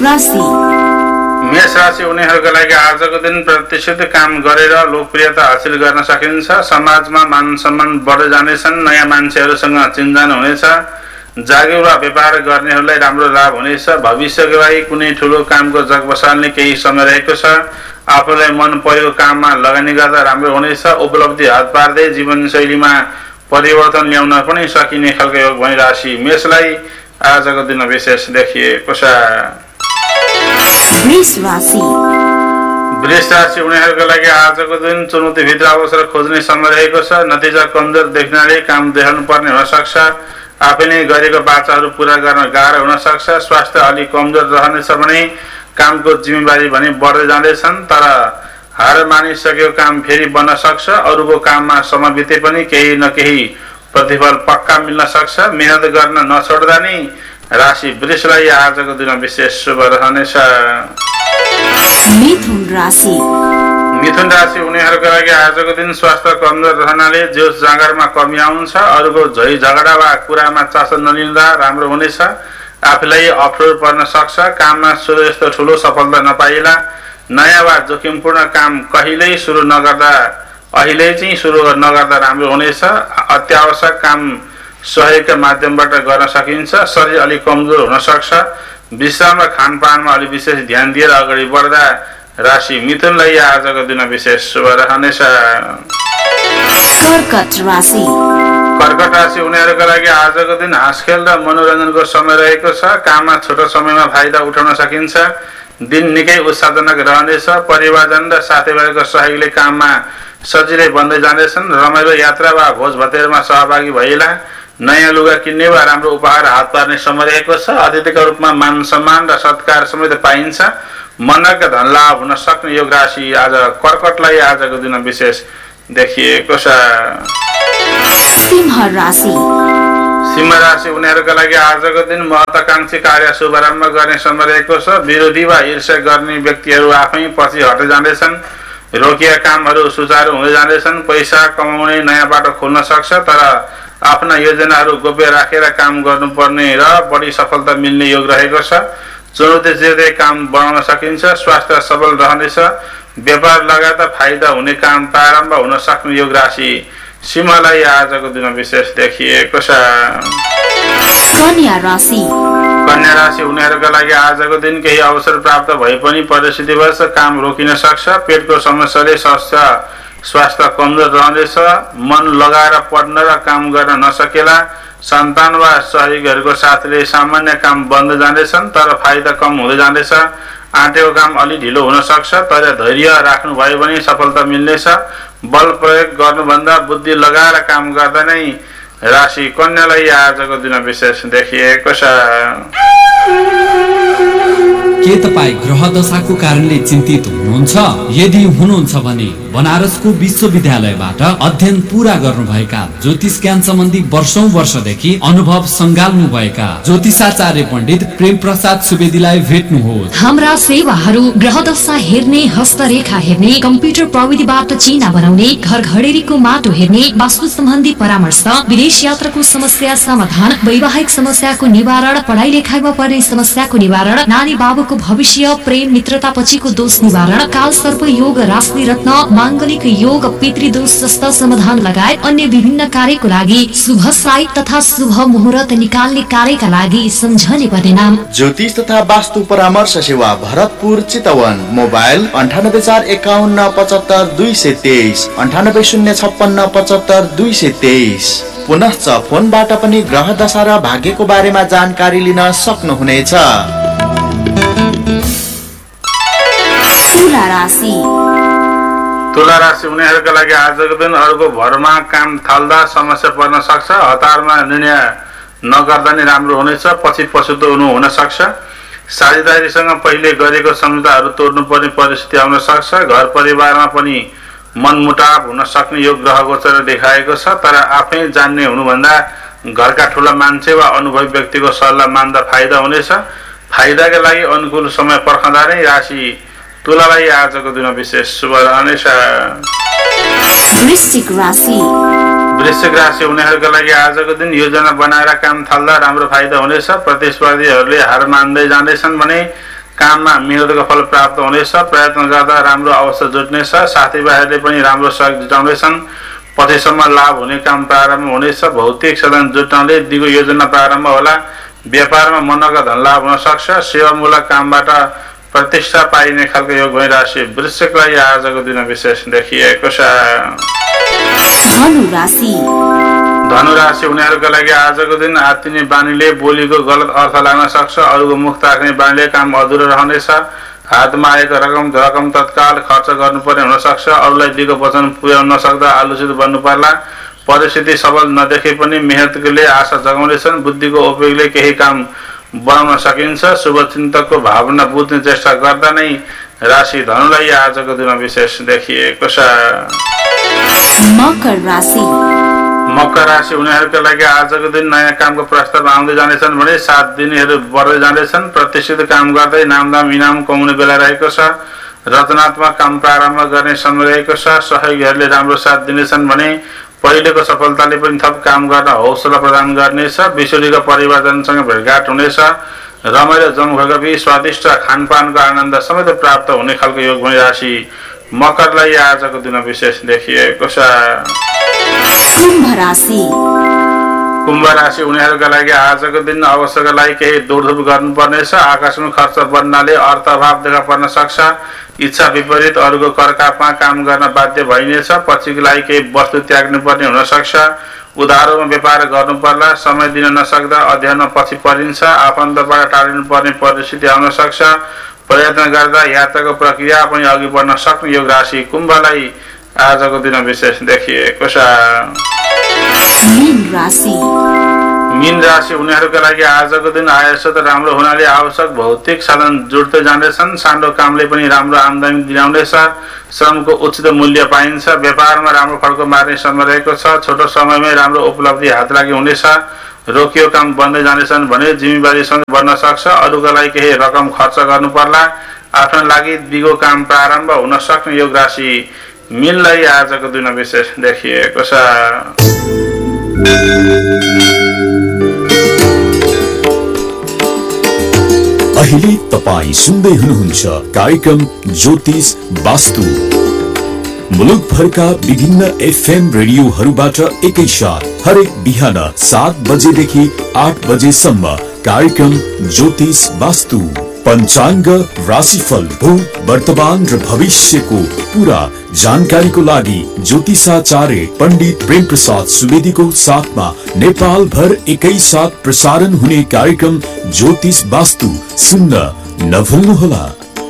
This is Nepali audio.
राशि मेष राशि उनीहरूका लागि आजको दिन प्रतिष्ठित काम गरेर लोकप्रियता हासिल गर्न सकिन्छ। समाजमा मान सम्मान बढ्दै जानेछन्। नयाँ मान्छेहरूसँग चिनजान हुनेछ। जागिर वा व्यापार गर्नेहरूलाई राम्रो लाभ हुनेछ। भविष्यको लागि कुनै ठुलो कामको जग बसाल्ने केही समय रहेको छ। आफूलाई मन परेको काममा लगानी गर्दा राम्रो हुनेछ। उपलब्धि हात पार्दै जीवनशैलीमा परिवर्तन ल्याउन पनि सकिने खालको योग भनी राशि मेषलाई आजको दिन विशेष देखिएको छ। वृष राशि उनीहरूका लागि आजको दिन चुनौतीभित्र अवसर खोज्ने समय रहेको छ। नतिजा कमजोर देख्नाले काम देखाउनु पर्ने हुन सक्छ। आफैले गरेको बाचाहरू पूरा गर्न गाह्रो हुन सक्छ। स्वास्थ्य अलिक कमजोर रहनेछ भने कामको जिम्मेवारी भने बढ्दै जाँदैछन्। तर हार मानिसकेको काम फेरि बन्न सक्छ। अरूको काममा समय बिते पनि केही न केही प्रतिफल पक्का मिल्न सक्छ। मेहनत गर्न नछोड्दा नै राशि वृषलाई आजको दिन विशेष शुभ रहनेछ। मिथुन राशि उनीहरूका लागि आजको दिन स्वास्थ्य कमजोर रहनाले जोस जाँगरमा कमी आउँछ। अरूको झै झगडा वा कुरामा चासो नलिँदा राम्रो हुनेछ। आफूलाई अप्ठ्यारो पर्न सक्छ। काममा सुरु यस्तो ठुलो सफलता नपाइला। नयाँ वा जोखिमपूर्ण काम अहिले सुरु नगर्दा राम्रो हुनेछ। अत्यावश्यक काम सहयोगका माध्यमबाट गर्न सकिन्छ। शरीर अलिक कमजोर हुन सक्छ। विश्राम र खानपानमा अलि विशेष ध्यान दिएर अगाडि बढ्दा राशि मिथुनलाई आजको दिन विशेष शुभ रहनेछ। कर्कट राशि उनीहरूका लागि आजको दिन हाँसखेल र मनोरञ्जनको समय रहेको छ। काममा छोटो समयमा फाइदा उठाउन सकिन्छ। दिन निकै उत्साहजनक रहनेछ। परिवारजन र साथीभाइको सहयोगले काममा सजिलै बन्दै जाँदैछन्। रमाइलो यात्रा वा भोज भतेरमा सहभागी भइला। नयाँ लुगा किन्ने वा राम्रो उपहार हात पार्ने समय रहेको छ। अतिथिका रूपमा मान सम्मान र सत्कार समेत पाइन्छ। मनका धन लाभ हुन सक्ने योग राशि आज कर्कटलाई आजको दिन विशेष देखिएको छ। सिंह राशि उनीहरूका लागि आजको दिन महत्वाकांक्षी कार्य शुभारम्भ गर्ने समय रहेको छ। विरोधी वा ईर्ष्या गर्ने व्यक्तिहरू आफै पछि हट्दै जाँदैछन्। रोकिएका कामहरू सुचारू हुँदै जाँदैछन्। पैसा कमाउने नयाँ बाटो खोल्न सक्छ। तर आफ्ना योजनाहरू गोप्य राखेर काम गर्नुपर्ने र बढी सफलता मिल्ने योग रहेको छ। चुनौती जिर्दै काम बढाउन सकिन्छ। स्वास्थ्य सबल रहनेछ। व्यापार लगायत फाइदा हुने काम प्रारम्भ हुन सक्ने योग राशि सिंहलाई आजको दिन विशेष देखिएको छ। कन्या राशि उनीहरूका लागि आजको दिन केही अवसर प्राप्त भए पनि परिस्थितिवश काम रोकिन सक्छ। पेटको समस्याले स्वास्थ्य कमजोर रहनेछ। मन लगाएर पढ्न र काम गर्न नसकेला। सन्तान वा सहयोगीहरूको साथले सामान्य काम बन्द जाँदैछन्। तर फाइदा कम हुँदै जाँदैछ। आँटेको काम अलि ढिलो हुन सक्छ। तर धैर्य राख्नु भयो भने सफलता मिल्नेछ। बल प्रयोग गर्नुभन्दा बुद्धि लगाएर काम गर्दा नै राशि कन्यालाई आजको दिन विशेष देखिएको छ। के तपाईँ ग्रह दशाको कारणले चिन्तित हुनुहुन्छ? यदि हुनुहुन्छ भने बनारसको विश्वविद्यालयबाट अध्ययन पूरा गर्नुभएका ज्योतिष ज्ञान सम्बन्धी वर्षौंदेखि अनुभव संगाल्नु भएका ज्योतिषाचार्य पण्डित प्रेम प्रसाद सुवेदीलाई भेट्नुहोस्। हाम्रा सेवाहरू ग्रह दशा हेर्ने, हस्तरेखा हेर्ने, कम्प्युटर प्रविधिबाट चिना बनाउने, घर घडेरीको माटो हेर्ने, वास्तु सम्बन्धी परामर्श, विदेश यात्राको समस्या समाधान, वैवाहिक समस्याको निवारण, पढाइ लेखाइमा पर्ने समस्याको निवारण, नानी बाबुको भविष्य, प्रेम मित्रता पछिको दोष निवारण, काल सर्प योग, राशि रत्न, मांगलिक योग, पितृदोष जस्ता समाधान लगायत अन्य विभिन्न कार्यको लागि शुभ साई तथा शुभ मुहुर्त निकाल्ने कार्यका लागि सम्झने पर्ने नाम ज्योतिष तथा वास्तु परामर्श सेवा भरतपुर चितवन। मोबाइल 9845575223 9806575223। पुनश्च फोनबाट पनि ग्रह दशा र भाग्यको बारेमा जानकारी लिन सक्नुहुनेछ। तुला राशि उनीहरूका लागि आजको दिन अरूको भरमा काम थाल्दा समस्या पर्न सक्छ। हतारमा निर्णय नगर्दा नै राम्रो हुनेछ। पछि पछुतो हुन सक्छ। साझेदारीसँग पहिले गरेको सम्झौताहरू तोड्नुपर्ने परिस्थिति आउन सक्छ। घर परिवारमा पनि मनमुटाव हुन सक्ने योग ग्रह गोचर देखाएको छ। तर आफै जान्ने हुनुभन्दा घरका ठुला मान्छे वा अनुभवी व्यक्तिको सल्लाह मान्दा फाइदा हुनेछ। फाइदाका लागि अनुकूल समय पर्खँदा नै राशि तुलालाई आजको दिन विशेष शुभ रहनेछ। वृश्चिक राशि उनीहरूका लागि आजको दिन योजना बनाएर काम थाल्दा राम्रो फाइदा हुनेछ। प्रतिस्पर्धीहरूले हार मान्दै जाँदैछन् भने काममा मेहनतको फल प्राप्त हुनेछ। प्रयत्न गर्दा राम्रो अवस्था जुट्नेछ। साथीभाइहरूले पनि राम्रो सहयोग जुटाउनेछन्। पछिसम्म लाभ हुने काम प्रारम्भ हुनेछ। भौतिक साधन जुटाउनले दिगो योजना प्रारम्भ होला। व्यापारमा मनका धन लाभ हुन सक्छ। सेवामूलक कामबाट प्रतिष्ठा पाइने खालको योग भइराशि वृश्चिकलाई आजको दिन विशेष देखिएको छ। धनु राशि उनीहरूका लागि आजको दिन आत्तिने बानीले बोलीको गलत अर्थ लाग्न सक्छ। अरूको मुख ताक्ने बानीले काम अधुरो रहनेछ। हातमा आएको रकम तत्काल खर्च गर्नुपर्ने हुन सक्छ। अरूलाई दिएको वचन पुर्याउन नसक्दा आलोचित बन्नु पर्ला। परिस्थिति सबल नदेखे पनि मेहनतले आशा जगाउनेछन्। बुद्धिको उपयोगले केही काम बनाउन सकिन्छ। शुभचिन्तकको भावना बुझ्ने चेष्टा गर्दा नै राशि धनुलाई आजको दिन विशेष देखिएको छ। मकर राशि उनीहरूका लागि आजको दिन नयाँ कामको प्रस्ताव आउँदै जानेछन् भने 7 दिनहरू बढ्दै जानेछन्। प्रतिष्ठित काम गर्दै नामदाम इनाम कमाउने बेला रहेको छ। रचनात्मक काम प्रारम्भ गर्ने समय रहेको छ। सहयोगीहरूले राम्रो साथ दिनेछन् भने पहिलेको सफलताले पनि थप काम गर्न हौसला प्रदान गर्नेछ। बिछोडीका परिवारजनसँग भेटघाट हुनेछ। रमाइलो जमघटका बीच स्वादिष्ट खानपानको आनन्द समेत प्राप्त हुने खालको योग भनी राशि मकरलाई आजको दिन विशेष देखिएको छ। कुम्भ राशि उनीहरूका लागि आजको दिन अवसरका लागि केही दौडधुप गर्नुपर्नेछ। आकस्मिक खर्च बढ्नाले अर्थ अभाव देखा पर्न सक्छ। इच्छा विपरीत अरूको करकापमा काम गर्न बाध्य भइनेछ। पछिको लागि केही वस्तु त्याग्नु पर्ने हुन सक्छ। उधारोमा व्यापार गर्नु पर्ला। समय दिन नसक्दा अध्ययनमा पछि परिन्छ। आफन्तबाट टाढिनु पर्ने परिस्थिति आउन सक्छ। प्रयत्न गर्दा यात्राको प्रक्रिया पनि अघि बढ्न सक्ने योग राशि कुम्भलाई आजको दिन विशेष देखिएको छ। मीन राशि उनीहरूका लागि आजको दिन आयस्रोत राम्रो हुनाले आवश्यक भौतिक साधन जुट्दै जाँदैछन्। सानो कामले पनि राम्रो आमदानी दिलाउनेछ। श्रमको उचित मूल्य पाइन्छ। व्यापारमा राम्रो फड्को मार्ने समय रहेको छ। छोटो समयमै राम्रो उपलब्धि हात लागि हुनेछ। रोकियो काम बन्दै जानेछन् भने जिम्मेवारी समेत बढ्न सक्छ। अरूका लागि केही रकम खर्च गर्नु पर्ला। आफ्नो लागि दिगो काम प्रारम्भ हुन सक्ने योग राशि मीनलाई आजको दिन विशेष देखिएको छ। अहिले तपाई सुन्दै हुनुहुन्छ कार्यक्रम ज्योतिष वास्तु। मुलुकभरका विभिन्न FM रेडियोहरूबाट एकैसाथ हरेक बिहान 7 बजेदेखि 8 बजेसम्म कार्यक्रम ज्योतिष वास्तु। पञ्चाङ्ग, राशिफल, भूत, वर्तमान र भविष्यको पूरा जानकारीको लागि ज्योतिषाचार्य पण्डित प्रेम प्रसाद सुवेदीको साथमा नेपाल भर एकैसाथ प्रसारण हुने कार्यक्रम ज्योतिष वास्तु सुन्न नभुल्नुहोला।